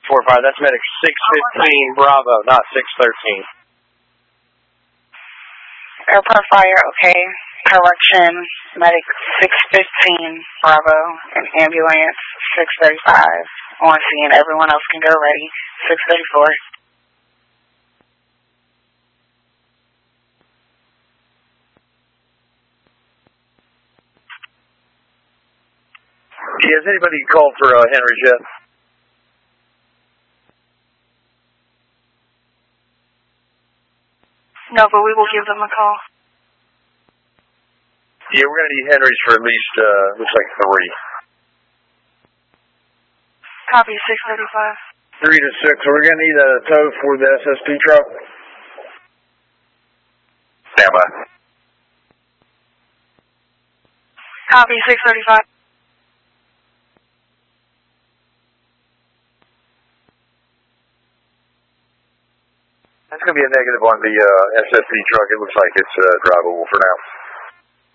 45. That's medic 615 Bravo, not 613. Airport fire, okay. Correction, medic 615 Bravo, and ambulance 635 on scene. Everyone else can go ready. 634. Has anybody called for Henry's yet? No, but we will give them a call. Yeah, we're going to need Henry's for at least, looks like 3. Copy, 635. 3 to 6. We're going to need a tow for the SSP truck. Stand by. Copy, 635. That's going to be a negative on the SSP truck. It looks like it's drivable for now.